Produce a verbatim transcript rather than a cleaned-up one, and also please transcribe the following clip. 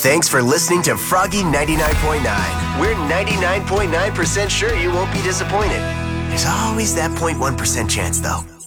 Thanks for listening to Froggy ninety-nine point nine. We're ninety-nine point nine percent sure you won't be disappointed. There's always that zero point one percent chance, though.